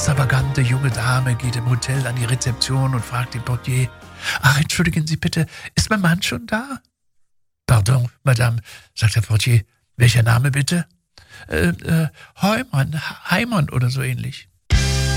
extravagante junge Dame geht im Hotel an die Rezeption und fragt den Portier: »Ach, entschuldigen Sie bitte, ist mein Mann schon da?« »Pardon, Madame«, sagt der Portier. »Welcher Name bitte?« Heumann oder so ähnlich.«